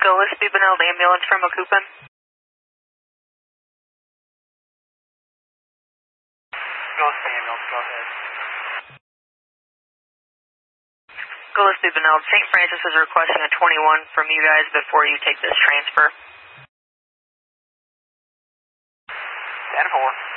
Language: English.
Gillespie Benilde ambulance from Macoupin. Gillespie ambulance, go ahead. Gillespie Benilde, St. Francis is requesting a 21 from you guys before you take this transfer. 10-4.